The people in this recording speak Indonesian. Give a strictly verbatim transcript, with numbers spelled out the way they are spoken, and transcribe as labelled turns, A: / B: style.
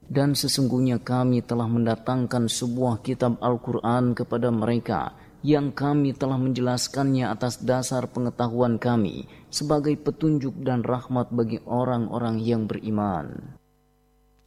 A: Dan sesungguhnya kami telah mendatangkan sebuah kitab Al-Quran kepada mereka yang kami telah menjelaskannya atas dasar pengetahuan kami sebagai petunjuk dan rahmat bagi orang-orang yang beriman.